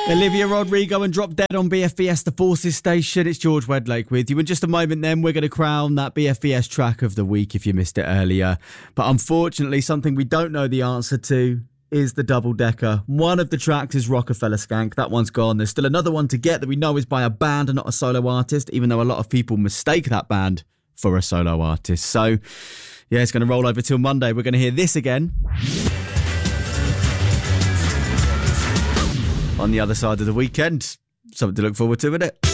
Olivia Rodrigo and Drop Dead on BFBS, the Forces Station. It's George Wedlake with you. In just a moment then, we're going to crown that BFBS track of the week if you missed it earlier. But unfortunately, something we don't know the answer to is the double-decker. One of the tracks is Rockefeller Skank. That one's gone. There's still another one to get that we know is by a band and not a solo artist, even though a lot of people mistake that band for a solo artist. So, yeah, it's going to roll over till Monday. We're going to hear this again on the other side of the weekend. Something to look forward to, isn't it?